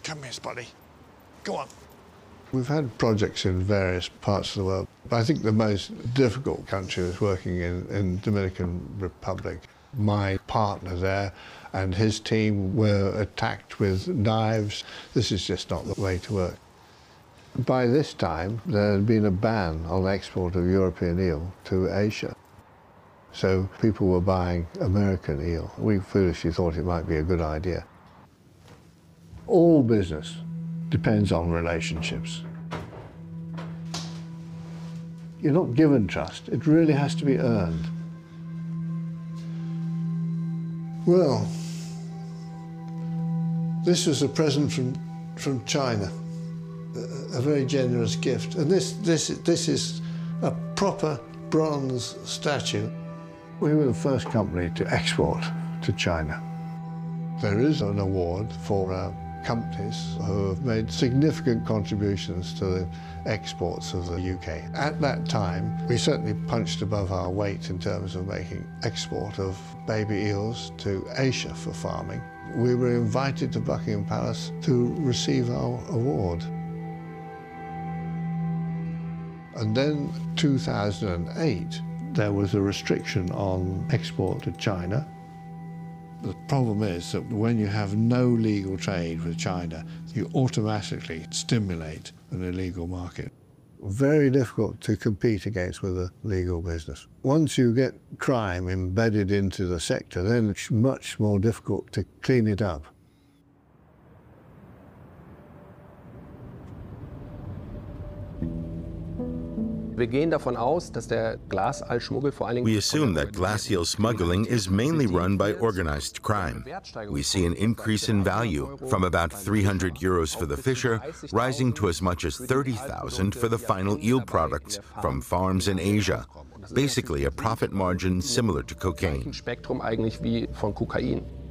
Come here, Spotty. Go on. We've had projects in various parts of the world, but I think the most difficult country was working in Dominican Republic. My partner there and his team were attacked with knives. This is just not the way to work. By this time, there had been a ban on export of European eel to Asia. So people were buying American eel. We foolishly thought it might be a good idea. All business depends on relationships. You're not given trust. It really has to be earned. Well, this was a present from China, a very generous gift. And this is a proper bronze statue. We were the first company to export to China. There is an award for companies who have made significant contributions to the exports of the UK. At that time, we certainly punched above our weight in terms of making export of baby eels to Asia for farming. We were invited to Buckingham Palace to receive our award. And then 2008, there was a restriction on export to China. The problem is that when you have no legal trade with China, you automatically stimulate an illegal market. Very difficult to compete against with a legal business. Once you get crime embedded into the sector, then it's much more difficult to clean it up. We assume that glass eel smuggling is mainly run by organized crime. We see an increase in value from about 300 euros for the fisher, rising to as much as 30,000 for the final eel products from farms in Asia. Basically, a profit margin similar to cocaine.